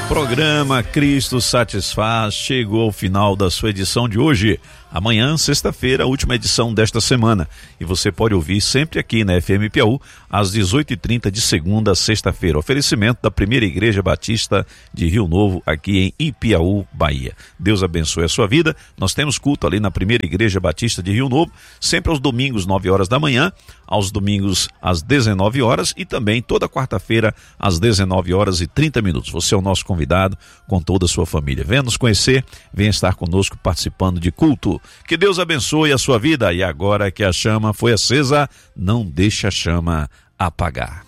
Programa Cristo Satisfaz chegou ao final da sua edição de hoje. Amanhã, sexta-feira, a última edição desta semana. E você pode ouvir sempre aqui na FM Piauí, às 18h30 de segunda a sexta-feira. Oferecimento da Primeira Igreja Batista de Rio Novo, aqui em Ipiaú, Bahia. Deus abençoe a sua vida. Nós temos culto ali na Primeira Igreja Batista de Rio Novo, sempre aos domingos, 9 horas da manhã, aos domingos, às 19 horas e também toda quarta-feira, às 19 horas e 30 minutos. Você é o nosso convidado com toda a sua família. Venha nos conhecer, venha estar conosco participando de culto. Que Deus abençoe a sua vida. E agora que a chama foi acesa, não deixe a chama apagar.